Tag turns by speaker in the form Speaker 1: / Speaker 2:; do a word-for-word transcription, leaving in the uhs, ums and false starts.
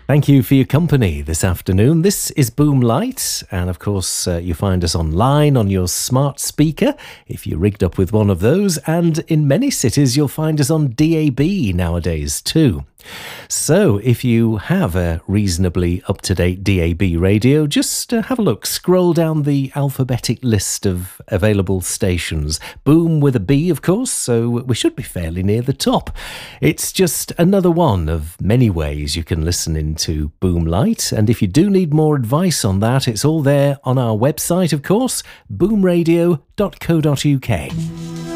Speaker 1: Thank you for your company this afternoon. This is Boom Light, and of course uh, you find us online on your smart speaker if you're rigged up with one of those, and in many cities you'll find us on D A B nowadays too. So if you have a reasonably up-to-date D A B radio, just uh, have a look. Scroll down the alphabetic list of available stations. Boom with a B, of course, so we should be fairly near the top. It's just another one of many ways you can listen into Boom Light, and if you do need more advice on that, it's all there on our website, of course, boom radio dot co dot uk.